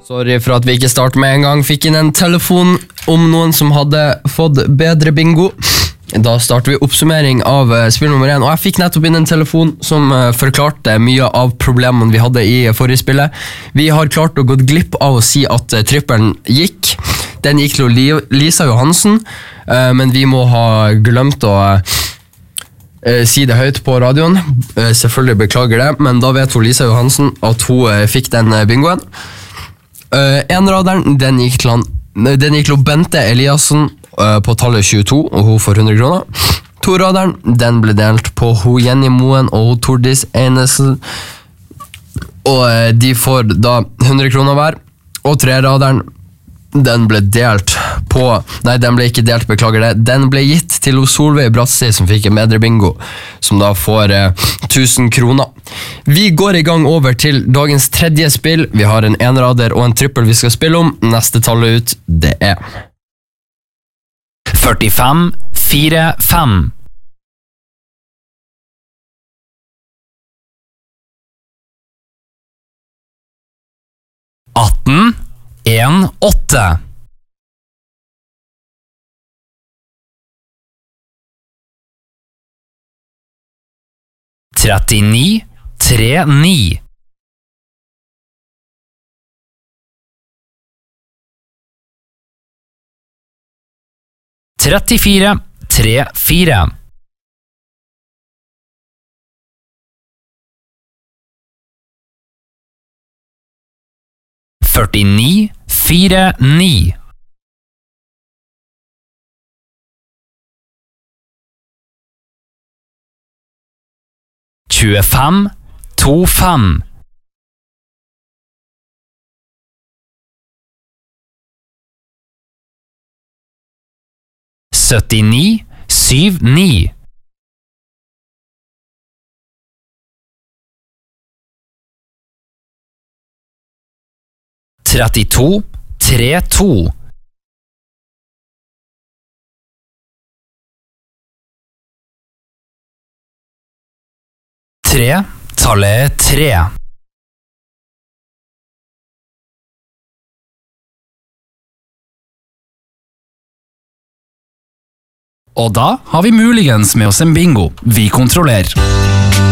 Sorry for at vi ikke startet med en gang. Fikk inn en telefon om noen som hadde fått bedre bingo. Da starter vi oppsummering av spill nummer 1. Og jeg fikk nettopp inn en telefon som forklarte mye av problemene vi hadde i forrige spillet. Vi har klart å gå glipp av å si at trippelen gikk. Den gikk til Lisa Johansen, men vi må ha glemt å si det høyt på radioen. Selvfølgelig beklager det, men da vet Lisa Johansen at hun fikk den bingoen. Enraderen, den gikk til Bente Eliassen på tallet 22, og hun får 100 kroner. Toraderen, den ble delt på Jenny Moen og Tordis Einesen, og de får da 100 kroner hver. Og treraderen, den ble delt på, nei, den ble ikke delt, beklager det, den ble gitt til Solveig Bratsi, som fikk en bedre bingo, som da får 1000 kroner. Vi går i gang over til dagens tredje spill. Vi har en enrader og en trippel vi skal spille om. Neste tallet ut, det er 45, 4, 5. 18, 1, 8. 39, 3, 9. 34, 3, 4. 49, 4, 9. 25, 2, 5. 79, 7, 9. 32, 3, 2. 3, tallet 3. 'Og da har vi muligens med oss en bingo. Vi kontrollerer.